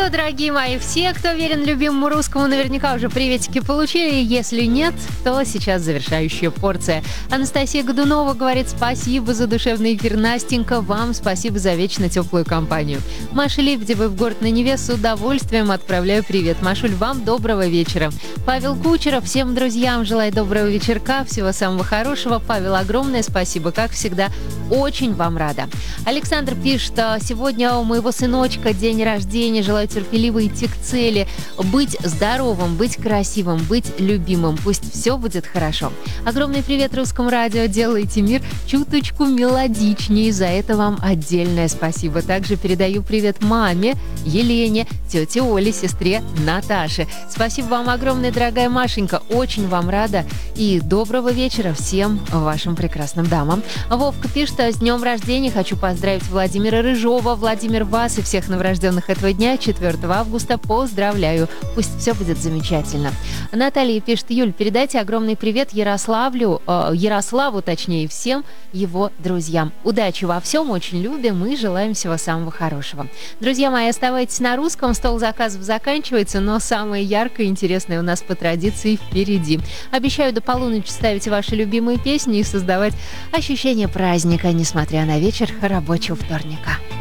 дорогие мои, все, кто верен любимому русскому, наверняка уже приветики получили. Если нет, то сейчас завершающая порция. Анастасия Годунова говорит спасибо за душевный эфир. Настенька, вам спасибо за вечно теплую компанию. Маша Лебедева в город на Неве, с удовольствием отправляю привет. Машуль, вам доброго вечера. Павел Кучеров, всем друзьям желаю доброго вечерка, всего самого хорошего. Павел, огромное спасибо, как всегда, очень вам рада. Александр пишет, сегодня у моего сыночка день рождения, желаю терпеливо идти к цели, быть здоровым, быть красивым, быть любимым, пусть все будет хорошо. Огромный привет русскому радио, делаете мир чуточку мелодичнее, за это вам отдельное спасибо. Также передаю привет маме, Елене, тете Оле, сестре Наташе. Спасибо вам огромное, дорогая Машенька, очень вам рада и доброго вечера всем вашим прекрасным дамам. Вовка пишет, с днем рождения хочу поздравить Владимира Рыжова, Владимир, вас и всех новорожденных этого дня, 4 августа, поздравляю, пусть все будет замечательно. Наталья пишет, Юль, передайте огромный привет Ярославу, точнее, всем его друзьям. Удачи во всем, очень любим и желаем всего самого хорошего. Друзья мои, оставайтесь на русском, стол заказов заканчивается, но самое яркое и интересное у нас по традиции впереди. Обещаю до полуночи ставить ваши любимые песни и создавать ощущение праздника, несмотря на вечер рабочего вторника.